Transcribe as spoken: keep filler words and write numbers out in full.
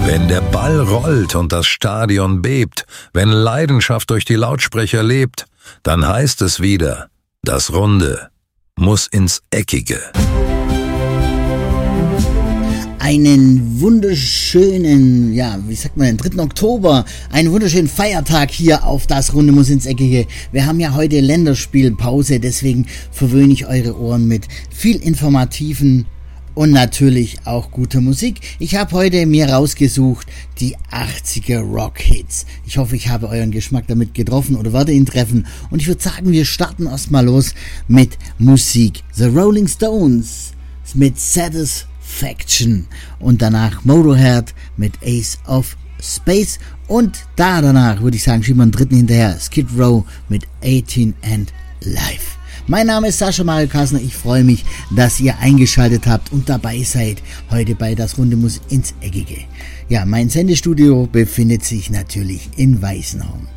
Wenn der Ball rollt und das Stadion bebt, wenn Leidenschaft durch die Lautsprecher lebt, dann heißt es wieder, das Runde muss ins Eckige. Einen wunderschönen, ja, wie sagt man, den dritten Oktober, einen wunderschönen Feiertag hier auf Das Runde muss ins Eckige. Wir haben ja heute Länderspielpause, deswegen verwöhne ich eure Ohren mit viel informativen und natürlich auch guter Musik. Ich habe heute mir rausgesucht die achtziger Rock-Hits. Ich hoffe, ich habe euren Geschmack damit getroffen oder werde ihn treffen. Und ich würde sagen, wir starten erstmal los mit Musik. The Rolling Stones mit Satisfaction und danach Motorhead mit Ace of Space und da danach würde ich sagen, schieben wir einen dritten hinterher, Skid Row mit achtzehn and Live. Mein Name ist Sascha Mario Kassner, ich freue mich, dass ihr eingeschaltet habt und dabei seid heute bei Das Runde muss ins Eckige. Ja, mein Sendestudio befindet sich natürlich in Weißenhorn.